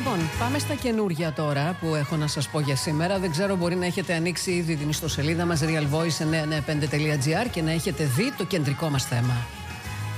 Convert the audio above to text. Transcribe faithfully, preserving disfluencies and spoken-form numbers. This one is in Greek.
Λοιπόν, πάμε στα καινούργια τώρα που έχω να σας πω για σήμερα. Δεν ξέρω, μπορεί να έχετε ανοίξει ήδη την ιστοσελίδα μας real voice εννιακόσια πενήντα πέντε τελεία gr και να έχετε δει το κεντρικό μας θέμα.